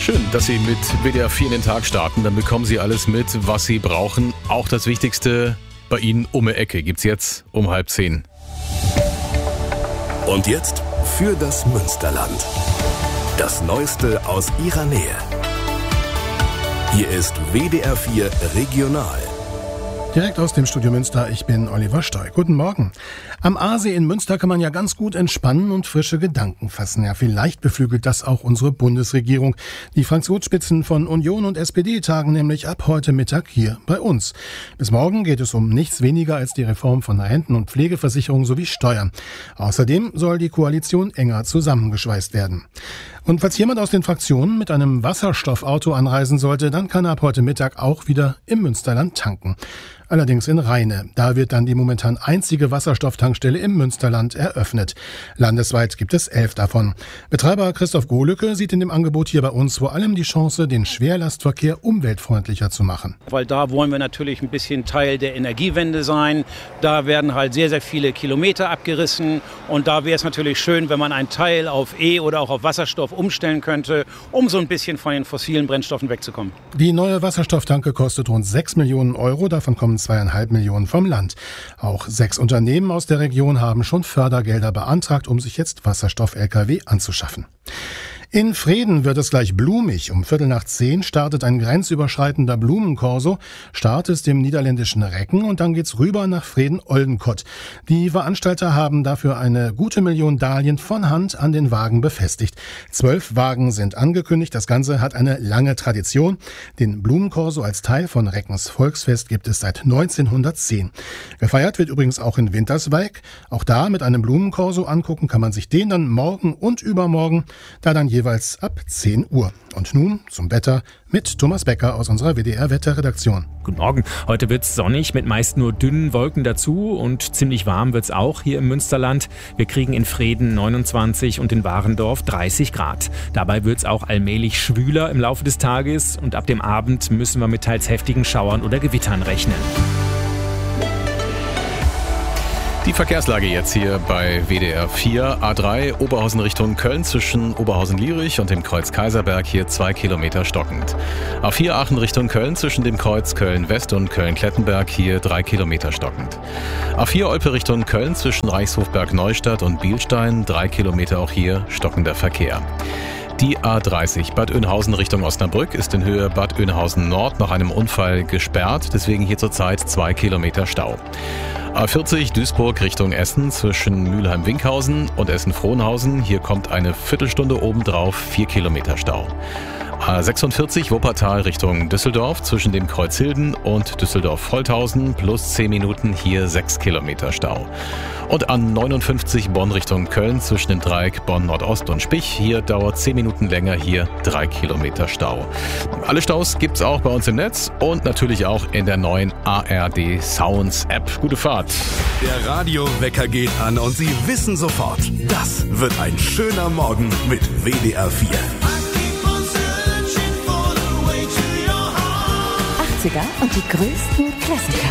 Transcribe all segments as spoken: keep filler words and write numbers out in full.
Schön, dass Sie mit W D R vier in den Tag starten. Dann bekommen Sie alles mit, was Sie brauchen. Auch das Wichtigste bei Ihnen um die Ecke gibt's jetzt um halb zehn. Und jetzt für das Münsterland. Das Neueste aus Ihrer Nähe. Hier ist W D R vier Regional. Direkt aus dem Studio Münster, ich bin Oliver Steu. Guten Morgen. Am Aasee in Münster kann man ja ganz gut entspannen und frische Gedanken fassen. Ja, vielleicht beflügelt das auch unsere Bundesregierung. Die Fraktionsspitzen von Union und S P D tagen nämlich ab heute Mittag hier bei uns. Bis morgen geht es um nichts weniger als die Reform von Renten- und Pflegeversicherung sowie Steuern. Außerdem soll die Koalition enger zusammengeschweißt werden. Und falls jemand aus den Fraktionen mit einem Wasserstoffauto anreisen sollte, dann kann er ab heute Mittag auch wieder im Münsterland tanken. Allerdings in Rheine. Da wird dann die momentan einzige Wasserstofftankstelle im Münsterland eröffnet. Landesweit gibt es elf davon. Betreiber Christoph Gohlücke sieht in dem Angebot hier bei uns vor allem die Chance, den Schwerlastverkehr umweltfreundlicher zu machen. Weil da wollen wir natürlich ein bisschen Teil der Energiewende sein. Da werden halt sehr, sehr viele Kilometer abgerissen. Und da wäre es natürlich schön, wenn man einen Teil auf E- oder auch auf Wasserstoff umstellen könnte, um so ein bisschen von den fossilen Brennstoffen wegzukommen. Die neue Wasserstofftanke kostet rund sechs Millionen Euro. Davon kommen zweieinhalb Millionen vom Land. Auch sechs Unternehmen aus der Region haben schon Fördergelder beantragt, um sich jetzt Wasserstoff-L K W anzuschaffen. In Vreden wird es gleich blumig. Um Viertel nach zehn startet ein grenzüberschreitender Blumenkorso. Start ist im niederländischen Recken und dann geht's rüber nach Vreden-Oldenkott. Die Veranstalter haben dafür eine gute Million Dahlien von Hand an den Wagen befestigt. Zwölf Wagen sind angekündigt. Das Ganze hat eine lange Tradition. Den Blumenkorso als Teil von Reckens Volksfest gibt es seit neunzehnhundertzehn. Gefeiert wird übrigens auch in Winterswijk. Auch da mit einem Blumenkorso angucken kann man sich den dann morgen und übermorgen, da dann jeweils jeweils ab zehn Uhr. Und nun zum Wetter mit Thomas Becker aus unserer W D R-Wetterredaktion. Guten Morgen. Heute wird's sonnig mit meist nur dünnen Wolken dazu und ziemlich warm wird's auch hier im Münsterland. Wir kriegen in Vreden neunundzwanzig und in Warendorf dreißig Grad. Dabei wird's auch allmählich schwüler im Laufe des Tages und ab dem Abend müssen wir mit teils heftigen Schauern oder Gewittern rechnen. Die Verkehrslage jetzt hier bei W D R vier. A drei Oberhausen Richtung Köln zwischen Oberhausen-Lierich und dem Kreuz Kaiserberg hier zwei Kilometer stockend. A vier Aachen Richtung Köln zwischen dem Kreuz Köln-West und Köln-Klettenberg hier drei Kilometer stockend. A vier Olpe Richtung Köln zwischen Reichshofberg-Neustadt und Bielstein drei Kilometer auch hier stockender Verkehr. Die A dreißig Bad Oeynhausen Richtung Osnabrück ist in Höhe Bad Oeynhausen Nord nach einem Unfall gesperrt, deswegen hier zurzeit zwei Kilometer Stau. A vierzig Duisburg Richtung Essen zwischen Mülheim-Winkhausen und Essen-Frohnhausen. Hier kommt eine Viertelstunde obendrauf, vier Kilometer Stau. A sechsundvierzig Wuppertal Richtung Düsseldorf zwischen dem Kreuz Hilden und Düsseldorf-Holthausen plus zehn Minuten, hier sechs Kilometer Stau. Und A neunundfünfzig Bonn Richtung Köln zwischen dem Dreieck Bonn-Nordost und Spich. Hier dauert zehn Minuten länger, hier drei Kilometer Stau. Alle Staus gibt's auch bei uns im Netz und natürlich auch in der neuen A R D Sounds App. Gute Fahrt. Der Radiowecker geht an und Sie wissen sofort, das wird ein schöner Morgen mit W D R vier. achtziger und die größten Klassiker.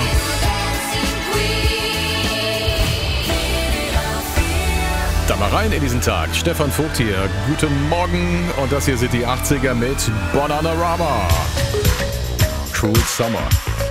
Da mal rein in diesen Tag. Stefan Vogt hier. Guten Morgen. Und das hier sind die achtziger mit Bananarama. Cruel Summer.